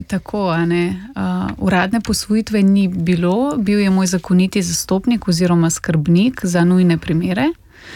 Tako, a ne. Uradne posvojitve ni bilo, bil je moj zakoniti zastopnik oziroma skrbnik za nujne primere.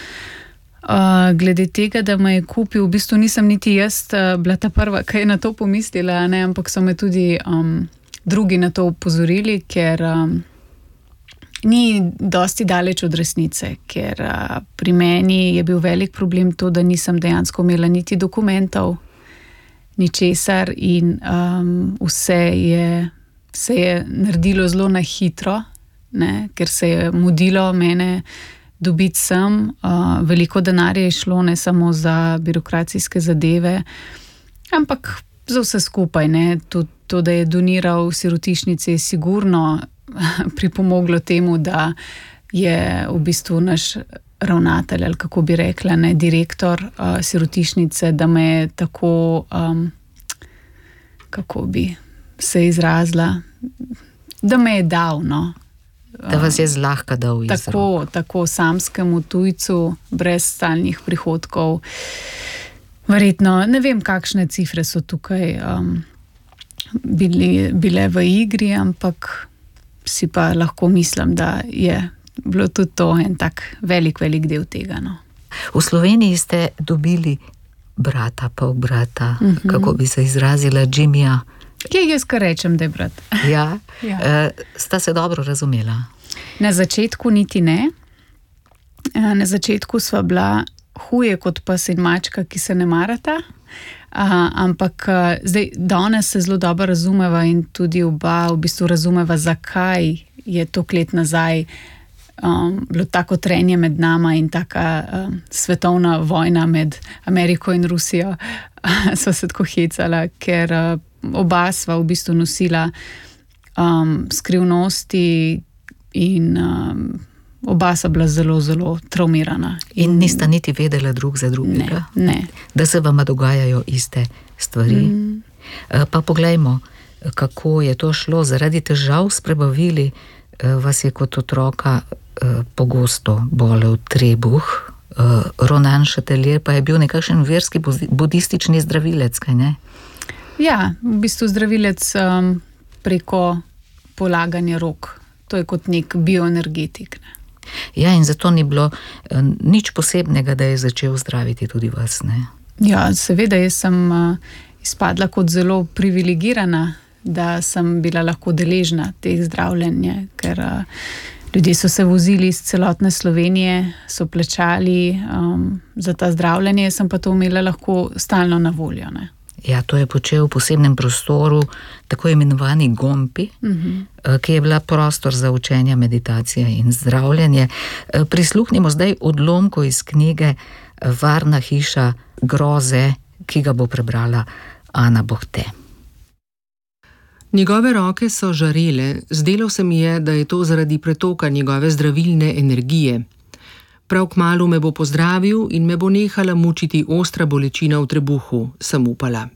Glede tega, da me je kupil, v bistvu nisem niti jaz bila ta prva, ki je na to pomislila, ne, ampak so me tudi drugi na to upozorili, ker ni dosti daleč od resnice, ker pri meni je bil velik problem to, da nisem dejansko imela niti dokumentov, ničesar in vse se je naredilo zelo na hitro, ne, ker se je mudilo mene dobiti sem. Veliko denarja je šlo, ne samo za birokracijske zadeve, ampak za vse skupaj, ne. To, da je doniral sirotišnici, je sigurno pripomoglo temu, da je v bistvu naš ravnatelj, ali kako bi rekla, ne, direktor sirotišnice, da me je tako, kako bi se izrazila, da me je dal, no. Da vas je zlahka dal iz rok. Tako samskemu tujcu, brez stalnih prihodkov. Verjetno, ne vem, kakšne cifre so tukaj bile v igri, ampak si pa lahko mislim, da je bilo tudi to en tak velik del tega, no. V Sloveniji ste dobili brata, pol brata, kako bi se izrazila, Jimmyja. Jaz kar rečem, da je brat. Ja. Sta se dobro razumela? Na začetku niti ne. Na začetku sva bila huje kot pes in mačka, ki se ne marata. Ampak zdaj, danes se zelo dobro razumeva in tudi oba v bistvu razumeva, zakaj je toliko let nazaj bilo tako trenje med nama in taka svetovna vojna med Ameriko in Rusijo. Sva se tako hecala, ker oba sva v bistvu nosila skrivnosti in oba sva bila zelo, zelo traumirana. In nista niti vedela drug za drugega? Ne. Da se vama dogajajo iste stvari? Pa poglejmo, kako je to šlo. Zaradi težav s prebavili vas je kot otroka pogosto bolel trebuh. Ronan Chatelier pa je bil nekakšen verski budistični zdravilec, kaj ne? Ja, v bistvu zdravilec preko polaganja rok. To je kot nek bioenergetik, ne. Ja, in zato ni bilo nič posebnega, da je začel zdraviti tudi vas, ne? Ja, seveda, jaz sem izpadla kot zelo privilegirana, da sem bila lahko deležna teh zdravljenja, ker ljudje so se vozili iz celotne Slovenije, so plačali za ta zdravljenje, sem pa to imela lahko stalno na voljo, ne. Ja, to je počel v posebnem prostoru, tako imenovani Gompi, ki je bila prostor za učenje, meditacije in zdravljenje. Prisluhnimo zdaj odlomku iz knjige Varna hiša groze, ki ga bo prebrala Ana Bohte. Njegove roke so žarele, zdelo se mi je, da je to zaradi pretoka njegove zdravilne energije. Prav kmalu me bo pozdravil in me bo nehala mučiti ostra bolečina v trebuhu, sem upala.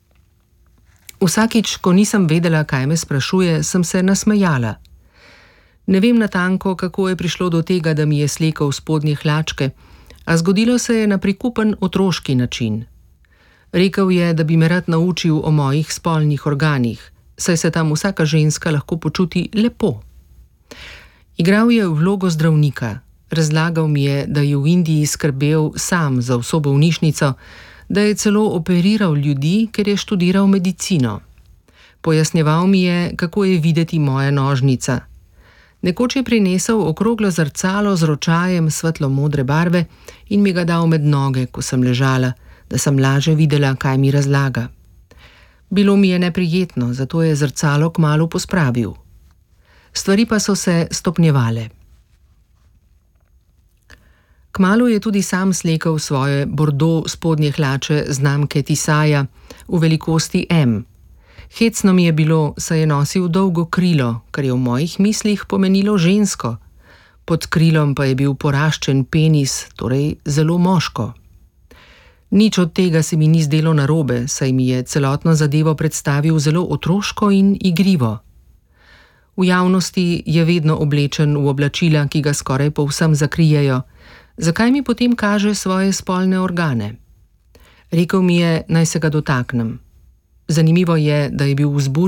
Vsakič, ko nisem vedela, kaj me sprašuje, sem se nasmejala. Ne vem natanko, kako je prišlo do tega, da mi je slekel spodnje hlačke, a zgodilo se je na prikupen otroški način. Rekel je, da bi me rad naučil o mojih spolnih organih, saj se tam vsaka ženska lahko počuti lepo. Igral je vlogo zdravnika. Razlagal mi je, da je v Indiji skrbel sam za vso bolnišnico, da je celo operiral ljudi, ker je študiral medicino. Pojasnjeval mi je, kako je videti moja nožnica. Nekoč je prinesel okroglo zrcalo z ročajem svetlo-modre barve in mi ga dal med noge, ko sem ležala, da sem laže videla, kaj mi razlaga. Bilo mi je neprijetno, zato je zrcalo kmalu pospravil. Stvari pa so se stopnjevale. Kmalu je tudi sam slekel svoje bordo spodnje hlače znamke Tisaja v velikosti M. Hecno mi je bilo, saj je nosil dolgo krilo, kar je v mojih mislih pomenilo žensko. Pod krilom pa je bil poraščen penis, torej zelo moško. Nič od tega se mi ni zdelo narobe, saj mi je celotno zadevo predstavil zelo otroško in igrivo. V javnosti je vedno oblečen v oblačila, ki ga skoraj povsem zakrijejo. Zakaj mi potem kaže svoje spolne organe? Rekel mi je, naj se ga dotaknem. Zanimivo je, da je bil vzburjen.